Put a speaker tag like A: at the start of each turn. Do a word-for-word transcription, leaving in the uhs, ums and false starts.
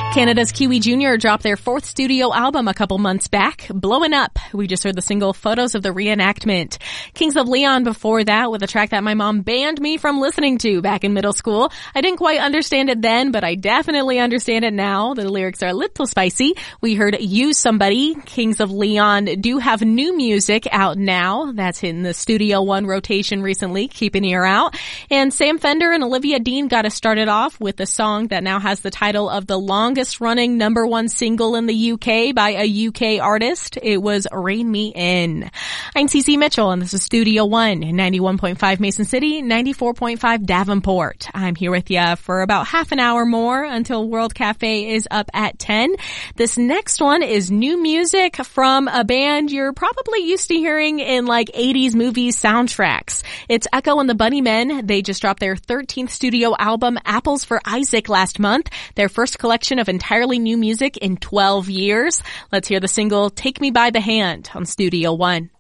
A: Canada's Kiwi Junior dropped their fourth studio album a couple months back, Blowin' Up. We just heard the single Photos of the Reenactment. Kings of Leon before that with a track that my mom banned me from listening to back in middle school. I didn't quite understand it then, but I definitely understand it now. The lyrics are a little spicy. We heard Use Somebody. Kings of Leon do have new music out now. That's hitting the Studio One rotation recently. Keep an ear out. And Sam Fender and Olivia Dean got us started off with the song that now has the title of the longest running number one single in the U K by a U K artist. It was Rein Me In. I'm Cece Mitchell and this is Studio One, ninety-one point five Mason City, ninety-four point five Davenport. I'm here with you for about half an hour more until World Cafe is up at ten. This next one is new music from a band you're probably used to hearing in like eighties movies soundtracks. It's Echo and the Bunnymen. They just dropped their thirteenth studio album, Apples for Isaac, last month. Their first collection of entirely new music in twelve years. Let's hear the single Take Me by the Hand on Studio One.